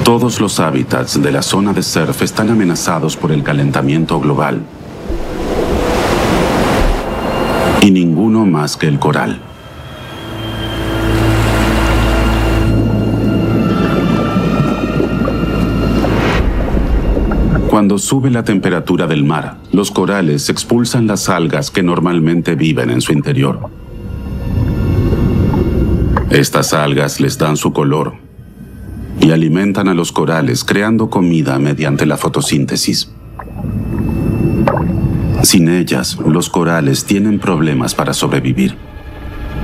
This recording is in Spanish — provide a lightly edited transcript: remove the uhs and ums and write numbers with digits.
Todos los hábitats de la zona de surf están amenazados por el calentamiento global. Y ninguno más que el coral. Cuando sube la temperatura del mar, los corales expulsan las algas que normalmente viven en su interior. Estas algas les dan su color y alimentan a los corales creando comida mediante la fotosíntesis. Sin ellas, los corales tienen problemas para sobrevivir.